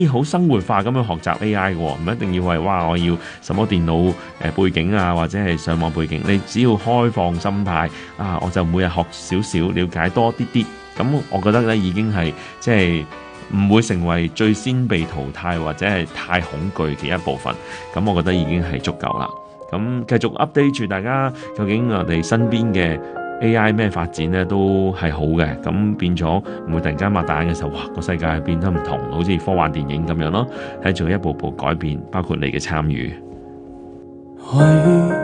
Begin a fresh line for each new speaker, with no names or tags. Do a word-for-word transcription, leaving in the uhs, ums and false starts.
好生活化咁樣學習 A I 嘅，唔一定要係哇我要什麼電腦誒背景啊，或者係上網背景，你只要開放心態啊，我就每日學少少，了解多啲啲，咁我覺得咧已經係即係唔會成為最先被淘汰或者係太恐懼嘅一部分，咁我覺得已經係足夠啦。咁繼續 update 住大家，究竟我哋身邊嘅 A I 咩發展咧都係好嘅，咁變咗唔會突然間擘大眼嘅時候，哇個世界變得唔同，好似科幻電影咁樣咯，係仲一步步改變，包括你嘅參與。